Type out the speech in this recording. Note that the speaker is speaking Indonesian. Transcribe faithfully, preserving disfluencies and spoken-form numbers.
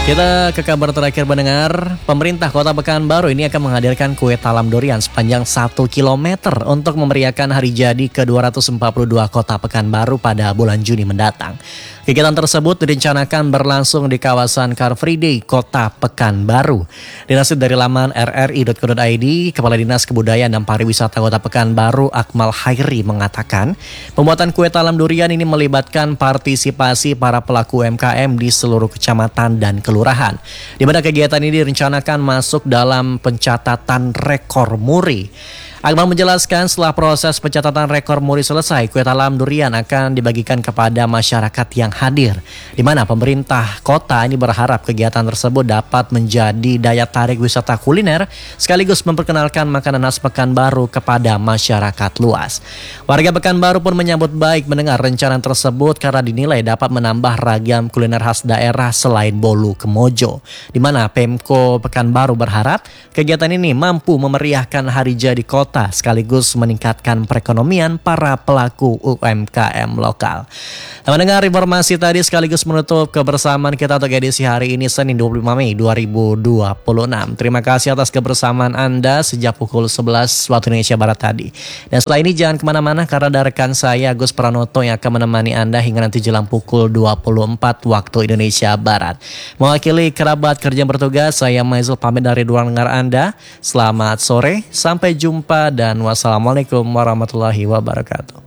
Kita ke kabar terakhir mendengar, pemerintah Kota Pekanbaru ini akan menghadirkan kue talam durian sepanjang satu kilometer untuk memeriahkan hari jadi ke dua ratus empat puluh dua Kota Pekanbaru pada bulan Juni mendatang. Kegiatan tersebut direncanakan berlangsung di kawasan Car Free Day Kota Pekanbaru. Dilansir dari laman r r i dot co dot i d, Kepala Dinas Kebudayaan dan Pariwisata Kota Pekanbaru Akmal Hairi mengatakan, pembuatan kue talam durian ini melibatkan partisipasi para pelaku U M K M di seluruh kecamatan dan kelurahan, di mana kegiatan ini direncanakan masuk dalam pencatatan rekor muri. Akmal menjelaskan setelah proses pencatatan rekor muri selesai, kue talam durian akan dibagikan kepada masyarakat yang hadir, di mana pemerintah kota ini berharap kegiatan tersebut dapat menjadi daya tarik wisata kuliner sekaligus memperkenalkan makanan khas Pekanbaru kepada masyarakat luas. Warga Pekanbaru pun menyambut baik mendengar rencana tersebut karena dinilai dapat menambah ragam kuliner khas daerah selain bolu kemojo, di mana Pemko Pekanbaru berharap kegiatan ini mampu memeriahkan hari jadi kota sekaligus meningkatkan perekonomian para pelaku U M K M lokal. Nah, mendengar informasi tadi sekaligus menutup kebersamaan kita untuk edisi hari ini Senin dua puluh lima Mei dua ribu dua puluh enam. Terima kasih atas kebersamaan Anda sejak pukul sebelas waktu Indonesia Barat tadi. Dan setelah ini jangan kemana-mana karena ada rekan saya Agus Pranoto yang akan menemani Anda hingga nanti jelang pukul dua puluh empat waktu Indonesia Barat. Mewakili kerabat kerja bertugas, saya Maizul pamit dari ruang dengar Anda. Selamat sore, sampai jumpa dan wassalamualaikum warahmatullahi wabarakatuh.